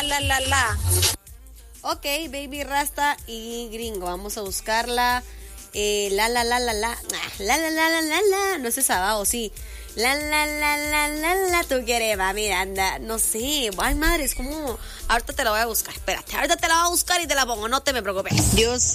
la. Ok, Baby Rasta y Gringo. Vamos a buscarla. La. No es esa, ¿va? ¿O sí? La. Tú quieres, va, Miranda. No sé. Ay, madre, es como. Ahorita te la voy a buscar. Espérate. Ahorita te la voy a buscar y te la pongo. No te me preocupes. Dios